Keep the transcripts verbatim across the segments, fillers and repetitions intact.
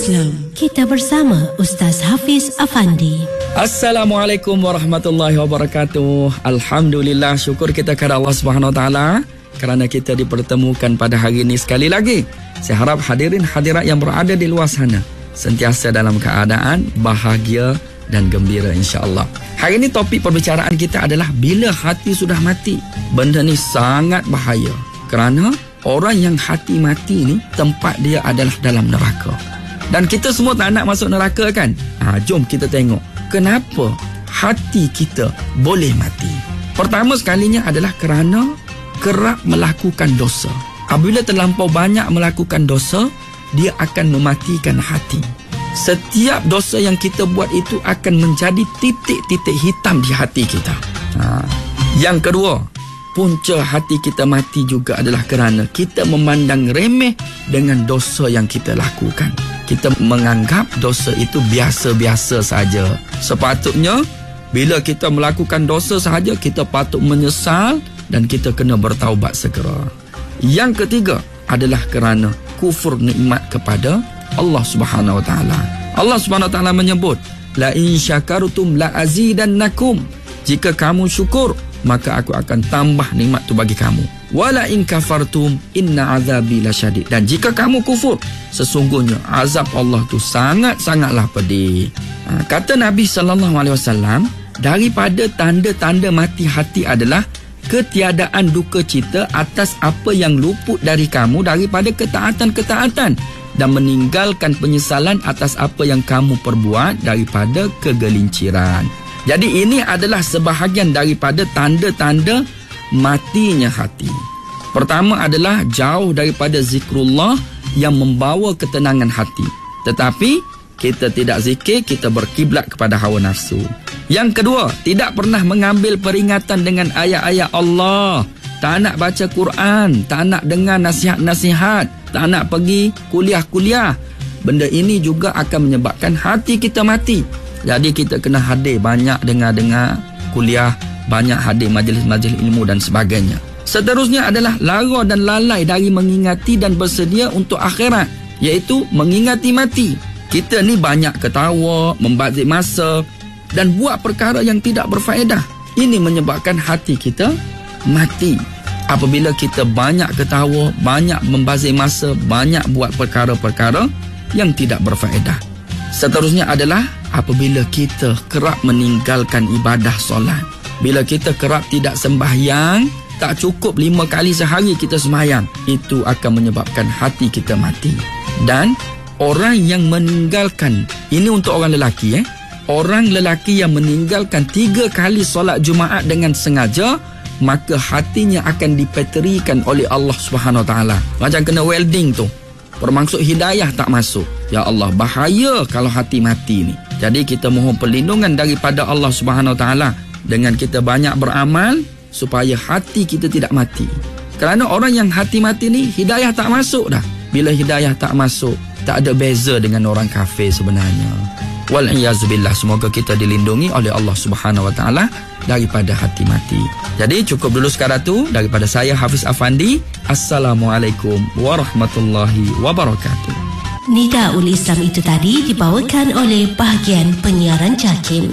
Islam. Kita bersama Ustaz Hafiz Afandi. Assalamualaikum warahmatullahi wabarakatuh. Alhamdulillah, syukur kita kepada Allah Subhanahu Wa Taala kerana kita dipertemukan pada hari ini sekali lagi. Saya harap hadirin hadirat yang berada di luar sana sentiasa dalam keadaan bahagia dan gembira, insya-Allah. Hari ini topik perbicaraan kita adalah bila hati sudah mati. Benda ni sangat bahaya kerana orang yang hati mati ni tempat dia adalah dalam neraka. Dan kita semua tak nak masuk neraka kan? Ha, jom kita tengok kenapa hati kita boleh mati. Pertama sekalinya adalah kerana kerap melakukan dosa. Apabila terlampau banyak melakukan dosa, dia akan mematikan hati. Setiap dosa yang kita buat itu akan menjadi titik-titik hitam di hati kita. Ha. Yang kedua, punca hati kita mati juga adalah kerana kita memandang remeh dengan dosa yang kita lakukan. Kita menganggap dosa itu biasa-biasa saja. Sepatutnya, bila kita melakukan dosa sahaja, kita patut menyesal dan kita kena bertaubat segera. Yang ketiga adalah kerana kufur nikmat kepada Allah Subhanahu Wa Taala. Allah Subhanahu Wa Taala menyebut, la in syakartum la azidannakum. Jika kamu syukur, maka aku akan tambah nikmat tu bagi kamu. Wala in kafartum inna azabi lasyadid. Dan jika kamu kufur, sesungguhnya azab Allah tu sangat-sangatlah pedih. Ha, kata Nabi sallallahu alaihi wasallam, daripada tanda-tanda mati hati adalah ketiadaan duka cita atas apa yang luput dari kamu daripada ketaatan-ketaatan dan meninggalkan penyesalan atas apa yang kamu perbuat daripada kegelinciran. Jadi ini adalah sebahagian daripada tanda-tanda matinya hati. Pertama adalah jauh daripada zikrullah yang membawa ketenangan hati. Tetapi kita tidak zikir, kita berkiblat kepada hawa nafsu. Yang kedua, tidak pernah mengambil peringatan dengan ayat-ayat Allah. Tak nak baca Quran, tak nak dengar nasihat-nasihat, tak nak pergi kuliah-kuliah. Benda ini juga akan menyebabkan hati kita mati. Jadi kita kena hadir banyak dengar-dengar kuliah, banyak hadir majlis-majlis ilmu dan sebagainya. Seterusnya adalah lara dan lalai dari mengingati dan bersedia untuk akhirat, iaitu mengingati mati. Kita ni banyak ketawa, membazir masa dan buat perkara yang tidak berfaedah. Ini menyebabkan hati kita mati. Apabila kita banyak ketawa, banyak membazir masa, banyak buat perkara-perkara yang tidak berfaedah. Seterusnya adalah apabila kita kerap meninggalkan ibadah solat. Bila kita kerap tidak sembahyang, tak cukup lima kali sehari kita sembahyang, itu akan menyebabkan hati kita mati. Dan orang yang meninggalkan, ini untuk orang lelaki eh, orang lelaki yang meninggalkan tiga kali solat Jumaat dengan sengaja, maka hatinya akan dipeterikan oleh Allah Subhanahu Wa Taala. Macam kena welding tu. Bermaksud hidayah tak masuk. Ya Allah, bahaya kalau hati mati ni. Jadi kita mohon perlindungan daripada Allah Subhanahu Wa Taala dengan kita banyak beramal supaya hati kita tidak mati. Kerana orang yang hati mati ni hidayah tak masuk dah. Bila hidayah tak masuk, tak ada beza dengan orang kafir sebenarnya. Wal-iyazubillah, semoga kita dilindungi oleh Allah Subhanahu Wa Taala daripada hati mati. Jadi cukup dulu sekarang tu daripada saya Hafiz Afandi. Assalamualaikum warahmatullahi wabarakatuh. Nidaul Islam itu tadi dibawakan oleh bahagian penyiaran JAKIM.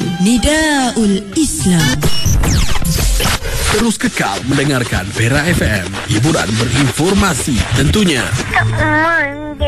Nidaul Islam. Terus kekal mendengarkan Pera F M, hiburan berinformasi tentunya. Tak manja.